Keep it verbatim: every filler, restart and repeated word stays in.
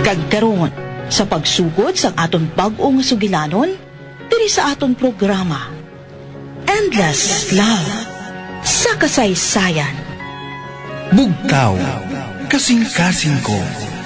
Kagkaroon sa pagsugod sa aton bag-ong sugilanon diri sa aton programa Endless Love sa kasaysayan. Bugtaw, kasing-kasing ko.